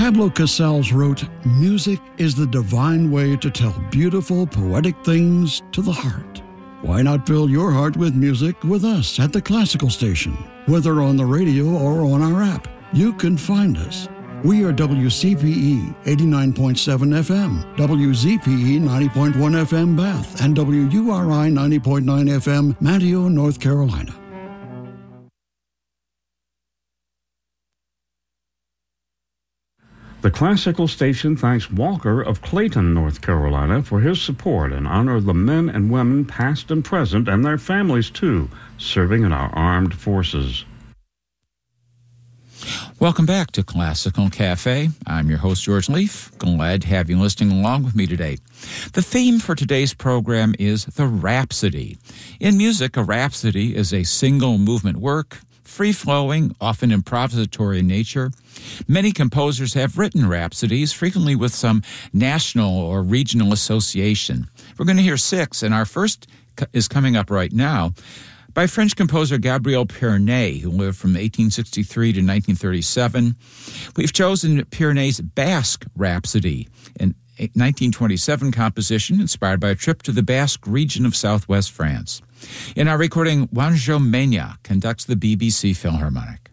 Pablo Casals wrote, "Music is the divine way to tell beautiful, poetic things to the heart." Why not fill your heart with music with us at the Classical Station? Whether on the radio or on our app, you can find us. We are WCPE 89.7 FM, WZPE 90.1 FM Bath, and WURI 90.9 FM Manteo, North Carolina. The Classical Station thanks Walker of Clayton, North Carolina, for his support in honor of the men and women, past and present, and their families, too, serving in our armed forces. Welcome back to Classical Cafe. I'm your host, George Leaf. Glad to have you listening along with me today. The theme for today's program is the Rhapsody. In music, a rhapsody is a single movement work, free-flowing, often improvisatory in nature. Many composers have written rhapsodies, frequently with some national or regional association. We're going to hear 6, and our first is coming up right now by French composer Gabriel Pierné, who lived from 1863 to 1937. We've chosen Pierné's Basque Rhapsody, an 1927 composition inspired by a trip to the Basque region of southwest France. In our recording, Juanjo Mena conducts the BBC Philharmonic.